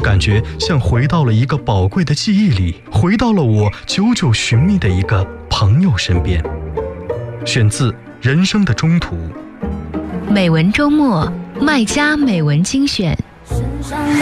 感觉像回到了一个宝贵的记忆里，回到了我久久寻觅的一个朋友身边。选自《人生的中途》。 美文周末，麦家美文精选。